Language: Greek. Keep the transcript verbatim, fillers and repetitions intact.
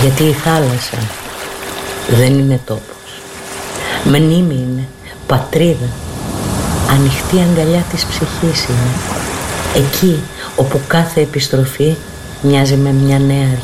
Γιατί η θάλασσα δεν είναι τόπος. Μνήμη είναι, πατρίδα, ανοιχτή αγκαλιά της ψυχής είναι. Εκεί όπου κάθε επιστροφή μοιάζει με μια νέα αρχή.